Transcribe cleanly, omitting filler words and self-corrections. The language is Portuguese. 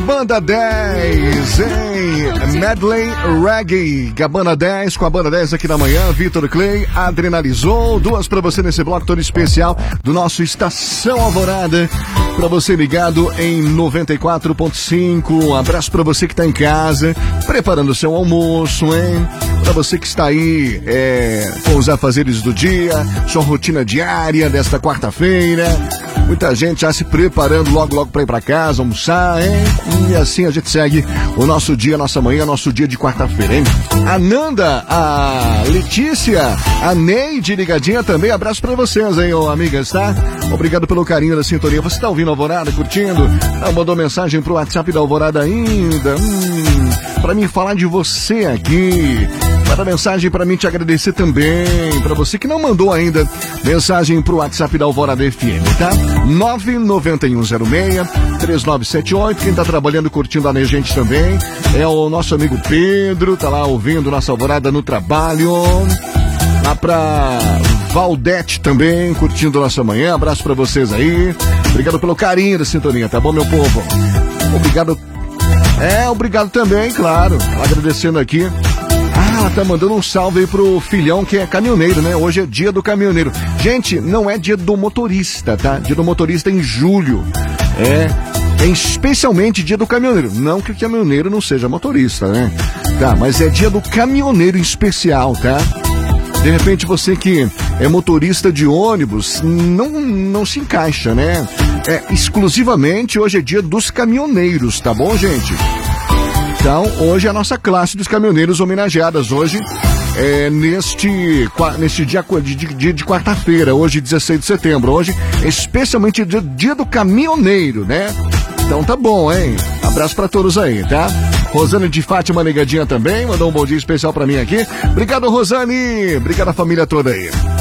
Banda 10, em Medley Reggae. A Banda 10 com a Banda 10 aqui na manhã. Vitor Clay, Adrenalizou. Duas pra você nesse bloco todo especial do nosso Estação Alvorada. Pra você ligado em 94.5. Um abraço pra você que tá em casa, preparando o seu almoço, hein? Pra você que está aí com os afazeres do dia, sua rotina diária desta quarta-feira. Muita gente já se preparando logo pra ir pra casa, almoçar, hein? E assim a gente segue o nosso dia, nossa manhã, nosso dia de quarta-feira, hein? A Nanda, a Letícia, a Neide ligadinha também. Abraço pra vocês, hein, amigas, tá? Obrigado pelo carinho da sintonia. Você tá ouvindo a Alvorada, curtindo? Mandou mensagem pro WhatsApp da Alvorada ainda. Pra mim falar de você aqui. Manda mensagem pra mim te agradecer também. Pra você que não mandou ainda mensagem pro WhatsApp da Alvorada FM, tá? 99106-3978. Quem tá trabalhando, curtindo a gente também é o nosso amigo Pedro, tá lá ouvindo nossa Alvorada no trabalho. Lá pra Valdete também, curtindo nossa manhã. Abraço pra vocês aí. Obrigado pelo carinho da sintonia, tá bom, meu povo? Obrigado. Obrigado também, claro. Agradecendo aqui. Ela tá mandando um salve aí pro filhão que é caminhoneiro, né? Hoje é dia do caminhoneiro. Gente, não é dia do motorista, tá? Dia do motorista é em julho. É especialmente dia do caminhoneiro. Não que o caminhoneiro não seja motorista, né? Tá, mas é dia do caminhoneiro em especial, tá? De repente você que é motorista de ônibus não se encaixa, né? Exclusivamente hoje é dia dos caminhoneiros, tá bom, gente? Então, hoje é a nossa classe dos caminhoneiros homenageadas. Hoje, neste dia de quarta-feira, hoje 16 de setembro. Hoje, especialmente dia do caminhoneiro, né? Então tá bom, hein? Abraço pra todos aí, tá? Rosane de Fátima ligadinha também, mandou um bom dia especial pra mim aqui. Obrigado, Rosane! Obrigado a família toda aí.